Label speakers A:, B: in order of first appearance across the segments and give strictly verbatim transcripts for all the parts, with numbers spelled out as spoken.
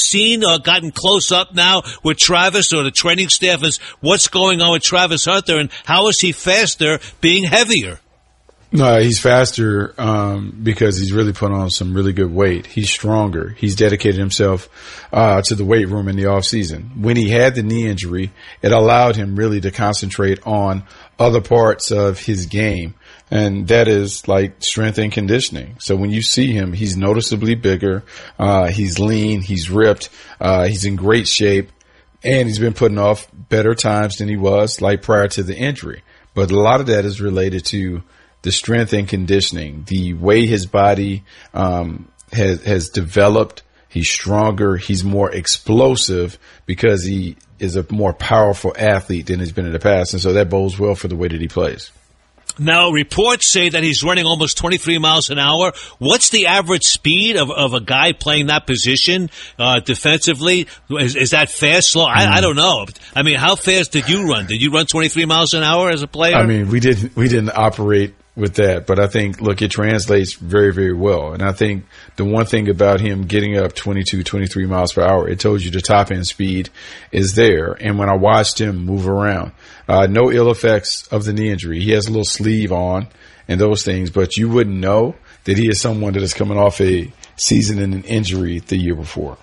A: seen or gotten close up now with Travis or the training staff as what's going on with Travis Hunter, and how is he faster being heavier?
B: No, he's faster um, because he's really put on some really good weight. He's stronger. He's dedicated himself uh, to the weight room in the off season. When he had the knee injury, it allowed him really to concentrate on other parts of his game, and that is like strength and conditioning. So when you see him, he's noticeably bigger. Uh, he's lean. He's ripped. Uh, he's in great shape, and he's been putting off better times than he was like prior to the injury. But a lot of that is related to the strength and conditioning, the way his body um, has has developed. He's stronger. He's more explosive because he is a more powerful athlete than he's been in the past, and so that bodes well for the way that he plays.
A: Now, reports say that he's running almost twenty-three miles an hour. What's the average speed of, of a guy playing that position uh, defensively? Is, is that fast, slow? I, mm. I don't know. I mean, how fast did you run? Did you run twenty-three miles an hour as a player?
B: I mean, we didn't we didn't operate with that, but I think, look, it translates very, very well. And I think the one thing about him getting up twenty-two, twenty-three miles per hour, it tells you the top end speed is there. And when I watched him move around, uh, no ill effects of the knee injury. He has a little sleeve on and those things, but you wouldn't know that he is someone that is coming off a season-ending injury the year before.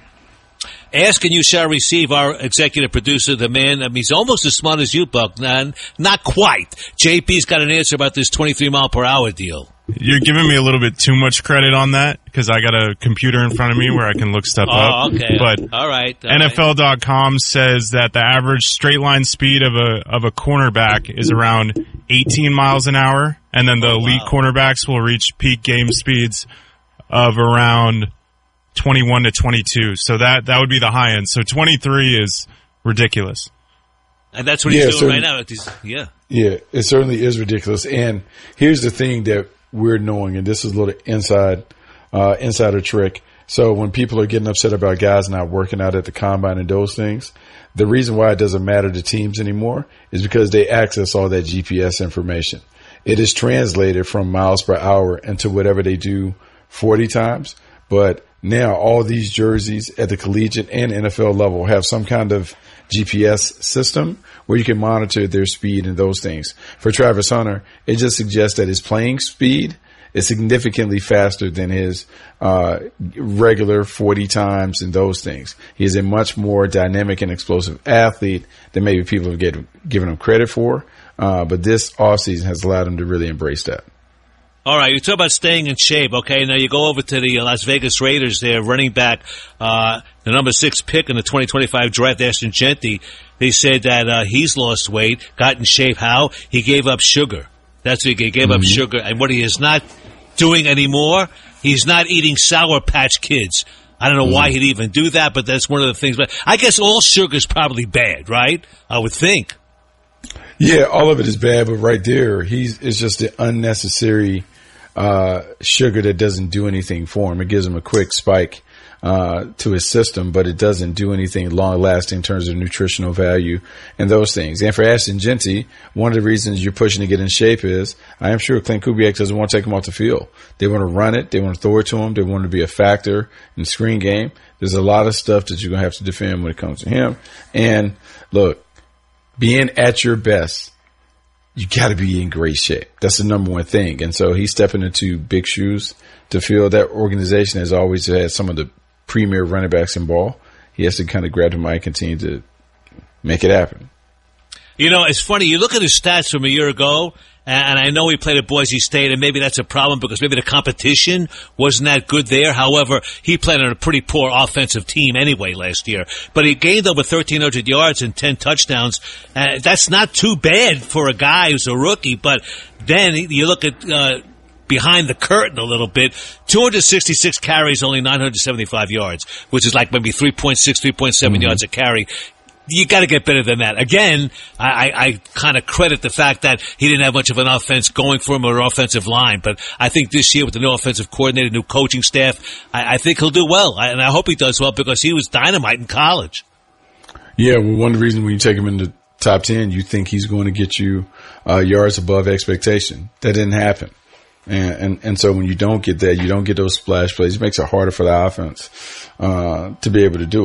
A: Ask and you shall receive. Our executive producer, the man, I mean, he's almost as smart as you, Buck. Not, not quite. J P's got an answer about this twenty-three mile per hour deal.
C: You're giving me a little bit too much credit on that because I got a computer in front of me where I can look stuff
A: oh,
C: up.
A: okay.
C: But
A: all right. All
C: N F L dot com says that the average straight line speed of a of a cornerback is around eighteen miles an hour, and then the
A: oh,
C: elite
A: wow.
C: cornerbacks will reach peak game speeds of around twenty-one to twenty-two. So that, that would be the high end. So twenty-three is ridiculous.
A: And that's what
B: yeah,
A: he's doing right now.
B: He's,
A: yeah.
B: Yeah, it certainly is ridiculous. And here's the thing that we're knowing, and this is a little inside, uh, insider trick. So when people are getting upset about guys not working out at the combine and those things, the reason why it doesn't matter to teams anymore is because they access all that G P S information. It is translated from miles per hour into whatever they do forty times. But now all these jerseys at the collegiate and N F L level have some kind of G P S system where you can monitor their speed and those things. For Travis Hunter, it just suggests that his playing speed is significantly faster than his uh, regular forty times and those things. He is a much more dynamic and explosive athlete than maybe people have get, given him credit for. Uh, but this offseason has allowed him to really embrace that.
A: All right, you talk about staying in shape. Okay, now you go over to the Las Vegas Raiders there, running back, uh, the number six pick in the twenty twenty-five draft, Ashton Jeanty. They said that uh, he's lost weight, got in shape. How? He gave up sugar. That's what he gave mm-hmm. up sugar. And what he is not doing anymore, he's not eating Sour Patch Kids. I don't know mm-hmm. why he'd even do that, but that's one of the things. But I guess all sugar is probably bad, right? I would think.
B: Yeah, all of it is bad, but right there, he's it's just an unnecessary uh, sugar that doesn't do anything for him. It gives him a quick spike uh, to his system, but it doesn't do anything long-lasting in terms of nutritional value and those things. And for Ashton Jeanty, one of the reasons you're pushing to get in shape is I am sure Clint Kubiak doesn't want to take him off the field. They want to run it. They want to throw it to him. They want to be a factor in the screen game. There's a lot of stuff that you're going to have to defend when it comes to him. And look, being at your best, you got to be in great shape. That's the number one thing. And so he's stepping into big shoes to fill. That organization has always had some of the premier running backs in ball. He has to kind of grab the mic and continue to make it happen.
A: You know, it's funny. You look at his stats from a year ago, and I know he played at Boise State, and maybe that's a problem because maybe the competition wasn't that good there. However, he played on a pretty poor offensive team anyway last year. But he gained over thirteen hundred yards and ten touchdowns. Uh, that's not too bad for a guy who's a rookie. But then you look at uh, behind the curtain a little bit, two hundred sixty-six carries, only nine hundred seventy-five yards, which is like maybe three point six, three point seven mm-hmm. yards a carry. You got to get better than that. Again, I, I, I kind of credit the fact that he didn't have much of an offense going for him or offensive line. But I think this year with the new offensive coordinator, new coaching staff, I, I think he'll do well. I, and I hope he does well because he was dynamite in college.
B: Yeah, well, one of the reasons when you take him in the top ten, you think he's going to get you uh, yards above expectation. That didn't happen. And, and and so when you don't get that, you don't get those splash plays. It makes it harder for the offense uh, to be able to do it.